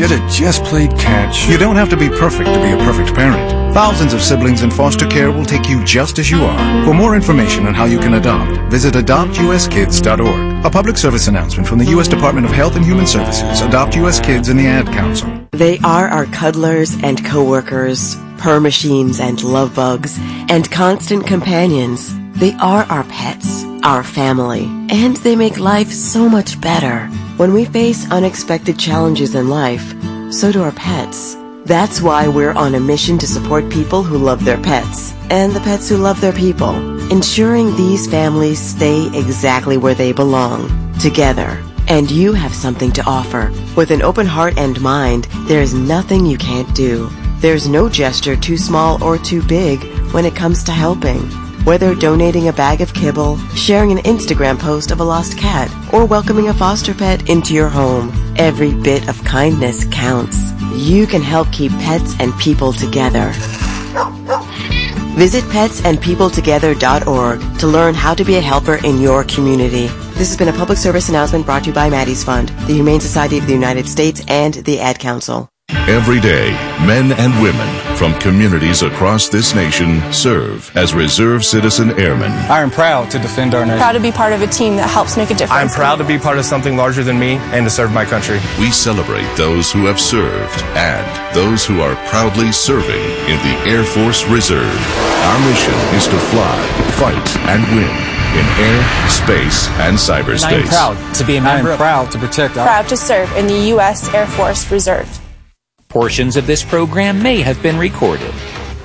should have just played catch. You don't have to be perfect to be a perfect parent. Thousands of siblings in foster care will take you just as you are. For more information on how you can adopt, visit adoptuskids.org. A public service announcement from the U.S. Department of Health and Human Services, Adopt U.S. Kids, and the Ad Council. They are our cuddlers and coworkers, purr machines and love bugs, and constant companions. They are our pets, our family, and they make life so much better. When we face unexpected challenges in life, so do our pets. That's why we're on a mission to support people who love their pets and the pets who love their people, ensuring these families stay exactly where they belong, together. And you have something to offer. With an open heart and mind, there's nothing you can't do. There's no gesture too small or too big when it comes to helping. Whether donating a bag of kibble, sharing an Instagram post of a lost cat, or welcoming a foster pet into your home, every bit of kindness counts. You can help keep pets and people together. Visit petsandpeopletogether.org to learn how to be a helper in your community. This has been a public service announcement brought to you by Maddie's Fund, the Humane Society of the United States, and the Ad Council. Every day, men and women from communities across this nation serve as Reserve Citizen Airmen. I am proud to defend our nation. Proud to be part of a team that helps make a difference. I'm proud to be part of something larger than me and to serve my country. We celebrate those who have served and those who are proudly serving in the Air Force Reserve. Our mission is to fly, fight, and win in air, space, and cyberspace. I am proud to be a member. I am proud to protect our... Proud to serve in the U.S. Air Force Reserve. Portions of this program may have been recorded.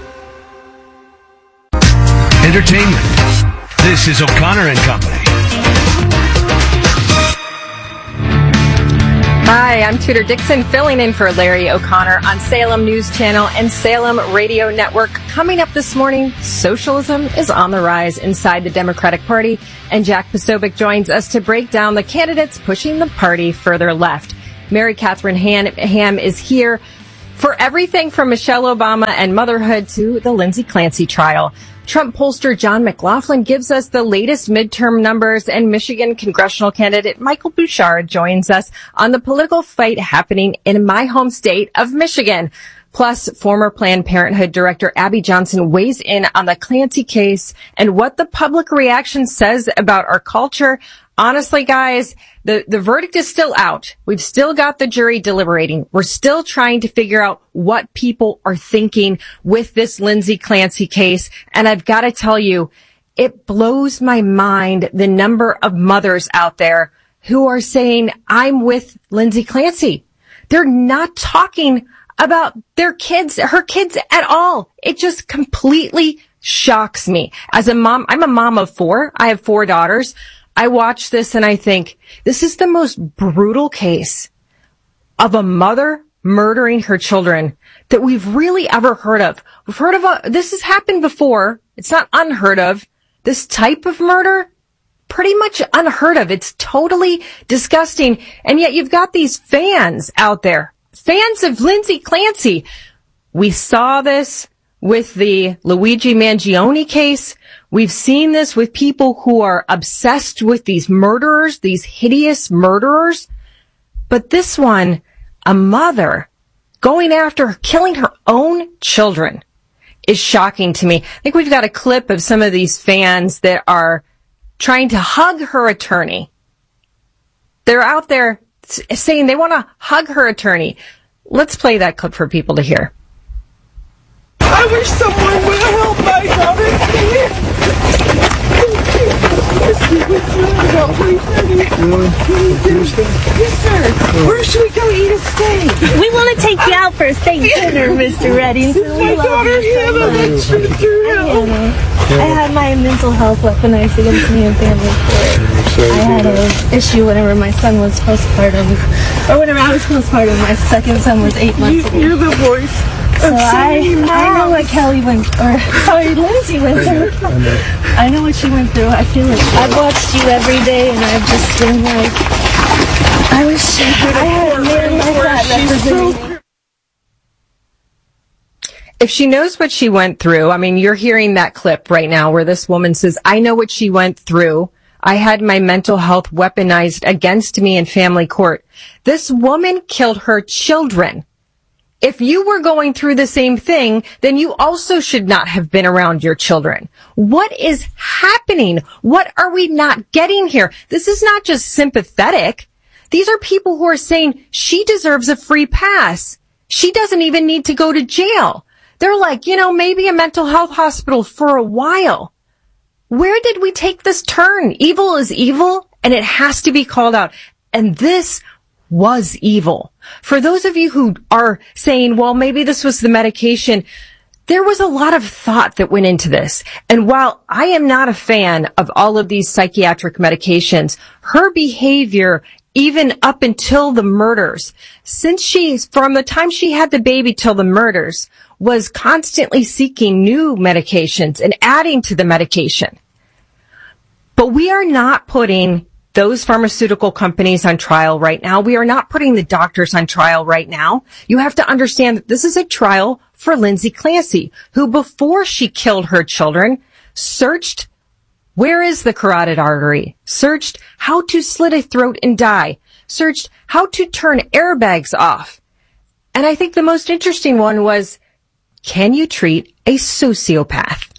Entertainment. This is O'Connor and Company. Hi, I'm Tudor Dixon, filling in for Larry O'Connor on Salem News Channel and Salem Radio Network. Coming up this morning, socialism is on the rise inside the Democratic Party, and Jack Posobiec joins us to break down the candidates pushing the party further left. Mary Catherine Ham is here for everything from Michelle Obama and motherhood to the Lindsay Clancy trial. Trump pollster John McLaughlin gives us the latest midterm numbers, and Michigan congressional candidate Michael Bouchard joins us on the political fight happening in my home state of Michigan. Plus, former Planned Parenthood director Abby Johnson weighs in on the Clancy case and what the public reaction says about our culture. Honestly, guys, the verdict is still out. We've still got the jury deliberating. We're still trying to figure out what people are thinking with this Lindsay Clancy case. And I've got to tell you, it blows my mind the number of mothers out there who are saying, I'm with Lindsay Clancy. They're not talking about their kids, her kids at all. It just completely shocks me. As a mom, I'm a mom of 4. I have 4 daughters. I watch this and I think this is the most brutal case of a mother murdering her children that we've really ever heard of. We've heard of this has happened before. It's not unheard of. This type of murder, pretty much unheard of. It's totally disgusting. And yet you've got these fans out there, fans of Lindsay Clancy. We saw this with the Luigi Mangione case. We've seen this with people who are obsessed with these murderers, these hideous murderers. But this one, a mother going after killing her own children, is shocking to me. I think we've got a clip of some of these fans that are trying to hug her attorney. They're out there saying they want to hug her attorney. Let's play that clip for people to hear. I wish someone would help my daughter. Yes, sir. Where should we go eat a steak? We want to take you out for a steak dinner, Mr. Reddington. My daughter Hannah, so I had my mental health weaponized against me in family court. I had an issue whenever my son was postpartum, or whenever I was postpartum. My second son was 8 months old. You're the voice. So I know what Lindsay went through. I know what she went through. I feel it. I've watched you every day, and I've just been like, I wish I had a man like that representing me. If she knows what she went through, I mean, you're hearing that clip right now where this woman says, I know what she went through. I had my mental health weaponized against me in family court. This woman killed her children. If you were going through the same thing, then you also should not have been around your children. What is happening? What are we not getting here? This is not just sympathetic. These are people who are saying she deserves a free pass. She doesn't even need to go to jail. They're like, maybe a mental health hospital for a while. Where did we take this turn? Evil is evil, and it has to be called out. And this was evil. For those of you who are saying, well, maybe this was the medication, there was a lot of thought that went into this. And while I am not a fan of all of these psychiatric medications, her behavior, even up until the murders, from the time she had the baby till the murders, was constantly seeking new medications and adding to the medication. But we are not putting those pharmaceutical companies on trial right now. We are not putting the doctors on trial right now. You have to understand that this is a trial for Lindsay Clancy, who before she killed her children, searched where is the carotid artery, searched how to slit a throat and die, searched how to turn airbags off. And I think the most interesting one was, can you treat a sociopath?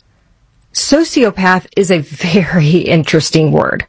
Sociopath is a very interesting word.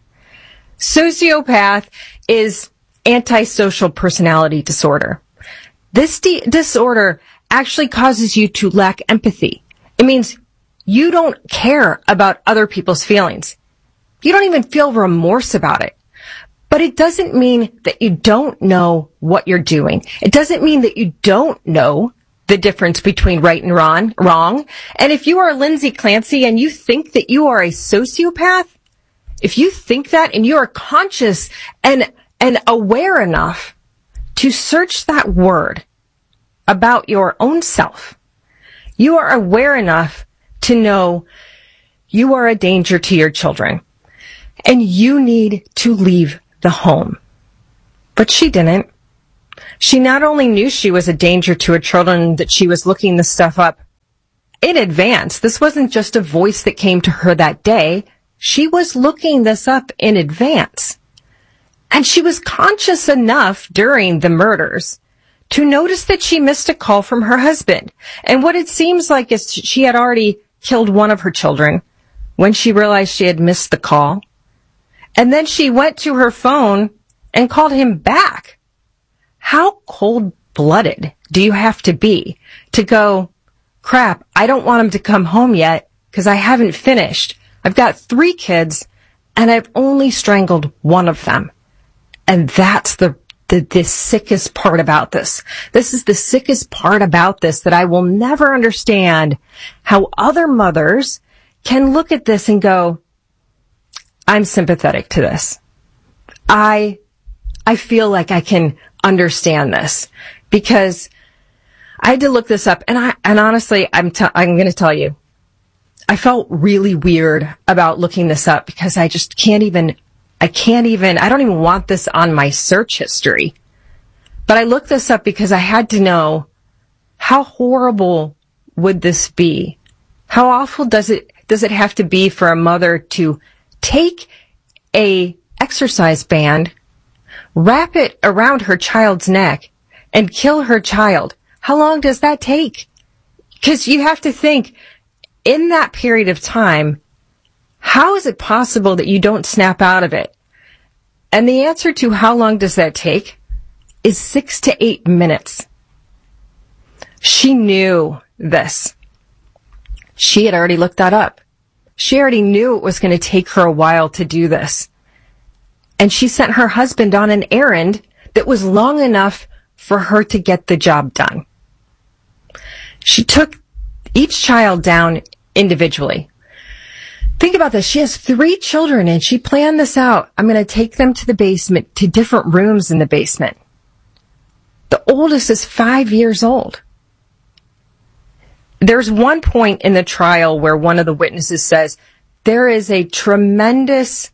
Sociopath is antisocial personality disorder. This disorder actually causes you to lack empathy. It means you don't care about other people's feelings. You don't even feel remorse about it. But it doesn't mean that you don't know what you're doing. It doesn't mean that you don't know the difference between right and wrong. And if you are Lindsay Clancy and you think that you are a sociopath, if you think that and you are conscious and aware enough to search that word about your own self, you are aware enough to know you are a danger to your children and you need to leave the home. But she didn't. She not only knew she was a danger to her children, that she was looking this stuff up in advance. This wasn't just a voice that came to her that day. She was looking this up in advance. And she was conscious enough during the murders to notice that she missed a call from her husband. And what it seems like is she had already killed one of her children when she realized she had missed the call. And then she went to her phone and called him back. How cold-blooded do you have to be to go, crap, I don't want him to come home yet because I haven't finished. I've got 3 kids and I've only strangled one of them. And that's the sickest part about this. This is the sickest part about this, that I will never understand how other mothers can look at this and go, I'm sympathetic to this. I feel like I can understand this, because I had to look this up, and honestly, I'm going to tell you, I felt really weird about looking this up because I just I don't even want this on my search history. But I looked this up because I had to know, how horrible would this be? How awful does it have to be for a mother to take a exercise band, wrap it around her child's neck, and kill her child? How long does that take? Because you have to think, in that period of time, how is it possible that you don't snap out of it? And the answer to how long does that take is 6 to 8 minutes. She knew this. She had already looked that up. She already knew it was going to take her a while to do this. And she sent her husband on an errand that was long enough for her to get the job done. She took each child down individually. Think about this. She has 3 children and she planned this out. I'm going to take them to the basement, to different rooms in the basement. The oldest is 5 years old. There's one point in the trial where one of the witnesses says there is a tremendous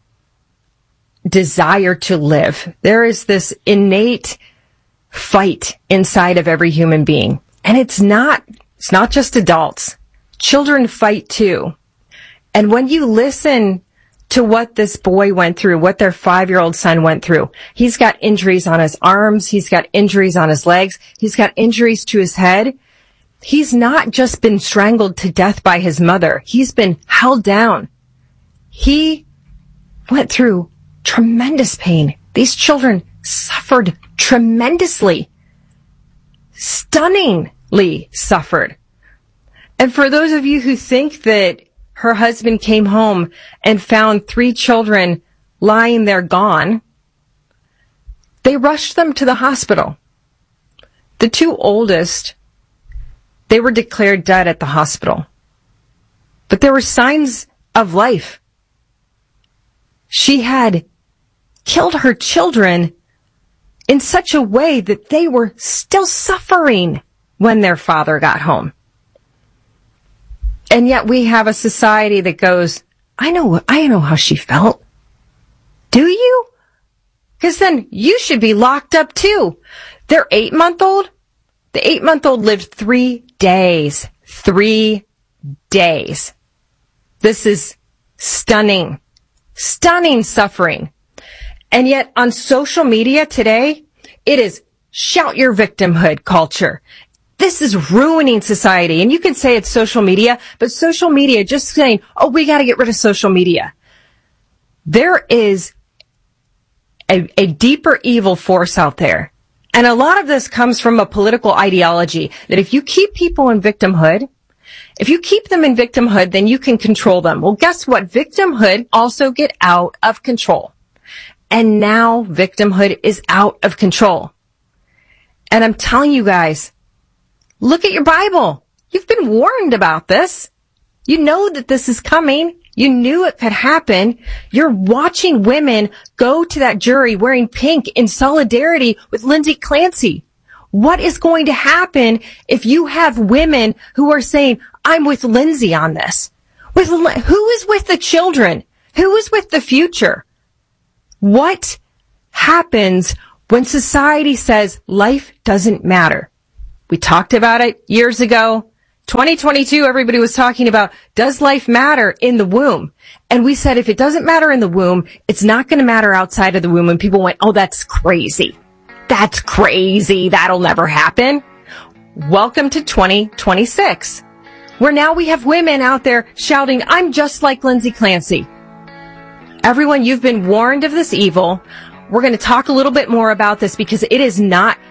desire to live. There is this innate fight inside of every human being. And it's not just adults. Children fight too. And when you listen to what this boy went through, what their 5-year-old son went through. He's got injuries on his arms. He's got injuries on his legs. He's got injuries to his head. He's not just been strangled to death by his mother. He's been held down. He went through tremendous pain. These children suffered tremendously, stunningly suffered. And for those of you who think that her husband came home and found 3 children lying there gone, they rushed them to the hospital. The 2 oldest, they were declared dead at the hospital. But there were signs of life. She had killed her children in such a way that they were still suffering when their father got home. And yet we have a society that goes, I know how she felt. Do you? Because then you should be locked up too. Their 8-month-old, the 8-month-old lived 3 days. 3 days. This is stunning. Stunning suffering. And yet on social media today, it is shout your victimhood culture. This is ruining society. And you can say it's social media, but social media, just saying, oh, we got to get rid of social media. There is a deeper evil force out there. And a lot of this comes from a political ideology that if you keep people in victimhood, then you can control them. Well, guess what? Victimhood also get out of control. And now victimhood is out of control. And I'm telling you guys, look at your Bible. You've been warned about this. You know that this is coming. You knew it could happen. You're watching women go to that jury wearing pink in solidarity with Lindsay Clancy. What is going to happen if you have women who are saying, I'm with Lindsay on this? Who is with the children? Who is with the future? What happens when society says life doesn't matter? We talked about it years ago. 2022, everybody was talking about, does life matter in the womb? And we said, if it doesn't matter in the womb, it's not going to matter outside of the womb. And people went, oh, that's crazy. That's crazy. That'll never happen. Welcome to 2026, where now we have women out there shouting, I'm just like Lindsay Clancy. Everyone, you've been warned of this evil. We're going to talk a little bit more about this because it is not